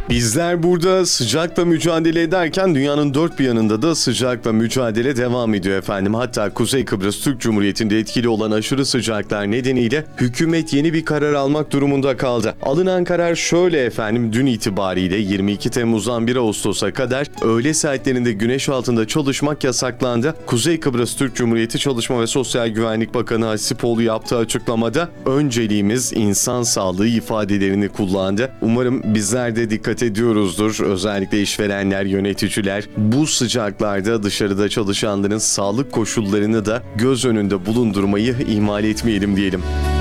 Bizler burada sıcakla mücadele ederken dünyanın dört bir yanında da sıcakla mücadele devam ediyor efendim. Hatta Kuzey Kıbrıs Türk Cumhuriyeti'nde etkili olan aşırı sıcaklar nedeniyle hükümet yeni bir karar almak durumunda kaldı. Alınan karar şöyle efendim, dün itibariyle 22 Temmuz'dan 1 Ağustos'a kadar öğle saatlerinde güneş altında çalışmak yasaklandı. Kuzey Kıbrıs Türk Cumhuriyeti Çalışma ve Sosyal Güvenlik Bakanı Hasipoğlu yaptığı açıklamada önceliğimiz insan sağlığı ifadelerini kullandı. Umarım bizler de dikkat ediyoruzdur. Özellikle işverenler, yöneticiler bu sıcaklarda dışarıda çalışanların sağlık koşullarını da göz önünde bulundurmayı ihmal etmeyelim diyelim.